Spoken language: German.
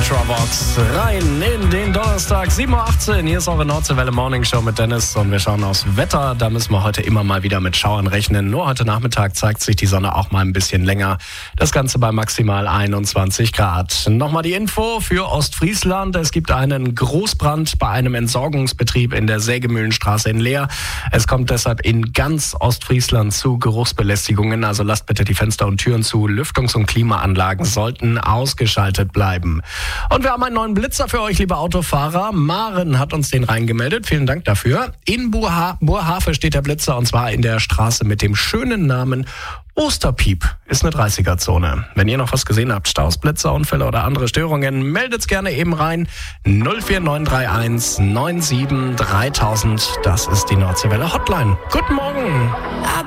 Ultravox rein in den Donnerstag, 7.18 Uhr. Hier ist eure Nordseewelle Morning Show mit Dennis und wir schauen aufs Wetter. Da müssen wir heute immer mal wieder mit Schauern rechnen. Nur heute Nachmittag zeigt sich die Sonne auch mal ein bisschen länger. Das Ganze bei maximal 21 Grad. Nochmal die Info für Ostfriesland. Es gibt einen Großbrand bei einem Entsorgungsbetrieb in der Sägemühlenstraße in Leer. Es kommt deshalb in ganz Ostfriesland zu Geruchsbelästigungen. Also lasst bitte die Fenster und Türen zu. Lüftungs- und Klimaanlagen sollten ausgeschaltet bleiben. Und wir haben einen neuen Blitzer für euch, liebe Autofahrer. Maren hat uns den reingemeldet. Vielen Dank dafür. In Burhafe steht der Blitzer und zwar in der Straße mit dem schönen Namen Osterpiep. Ist eine 30er-Zone. Wenn ihr noch was gesehen habt, Staus, Blitzer, Unfälle oder andere Störungen, meldet's gerne eben rein. 04931 97 3000. Das ist die Nordseewelle Hotline. Guten Morgen.